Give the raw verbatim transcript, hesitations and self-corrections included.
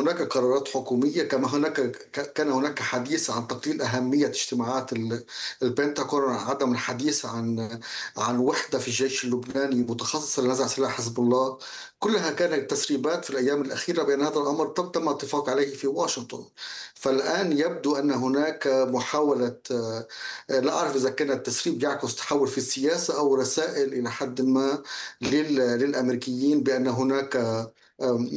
هناك قرارات حكومية، كما هناك ك- كان هناك حديث عن تقليل أهمية اجتماعات ال- البنتاغون، عدم الحديث عن عن وحدة في الجيش اللبناني متخصصة لنزع سلاح حزب الله. كلها كانت تسريبات في الأيام الأخيرة بأن هذا الأمر تم تم الاتفاق عليه في واشنطن. فالآن يبدو أن هناك محاولة، آه، لا أعرف إذا كان التسريب يعكس تحول في السياسة أو رسائل إلى حد ما لل- للأمريكيين بأن هناك